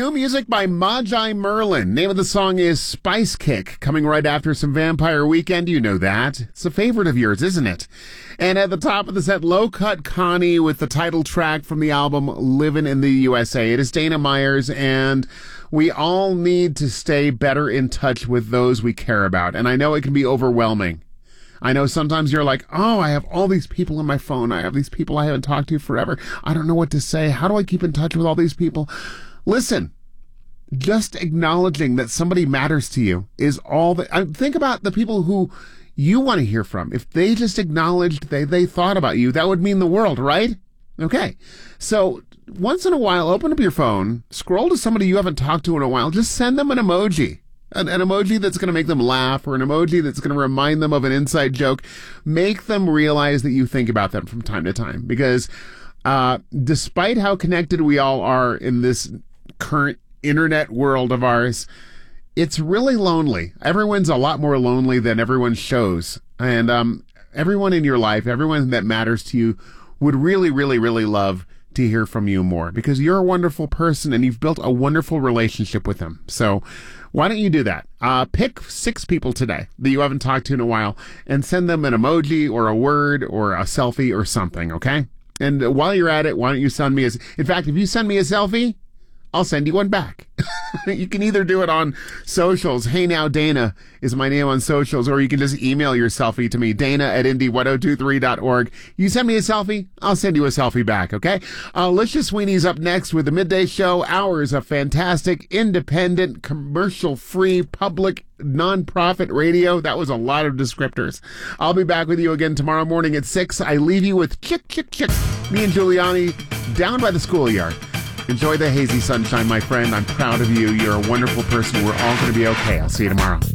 New music by Magi Merlin. Name of the song is Spice Kick, coming right after some Vampire Weekend. You know that. It's a favorite of yours, isn't it? And at the top of the set, Low Cut Connie with the title track from the album Livin' in the USA. It is Dana Myers, and we all need to stay better in touch with those we care about. And I know it can be overwhelming. I know sometimes you're like, oh, I have all these people on my phone. I have these people I haven't talked to forever. I don't know what to say. How do I keep in touch with all these people? Listen, just acknowledging that somebody matters to you is all that. Think about the people who you want to hear from. If they just acknowledged they thought about you, that would mean the world, right? Okay. So once in a while, open up your phone, scroll to somebody you haven't talked to in a while, just send them an emoji. An emoji that's going to make them laugh, or an emoji that's going to remind them of an inside joke. Make them realize that you think about them from time to time. Because despite how connected we all are in this current internet world of ours, it's really lonely. Everyone's a lot more lonely than everyone shows. And everyone in your life, everyone that matters to you, would really, really, really love to hear from you more, because you're a wonderful person and you've built a wonderful relationship with them. So why don't you do that? Pick 6 people today that you haven't talked to in a while and send them an emoji or a word or a selfie or something, okay? And while you're at it, why don't you send me in fact, if you send me a selfie, I'll send you one back. You can either do it on socials. Hey Now Dana is my name on socials, or you can just email your selfie to me, dana@indy1023.org. You send me a selfie, I'll send you a selfie back, okay? Alicia Sweeney's up next with the Midday Show. Hours of fantastic, independent, commercial-free, public, non-profit radio. That was a lot of descriptors. I'll be back with you again tomorrow morning at 6. I leave you with Chick, Chick, Chick. Me and Giuliani down by the schoolyard. Enjoy the hazy sunshine, my friend. I'm proud of you. You're a wonderful person. We're all going to be okay. I'll see you tomorrow.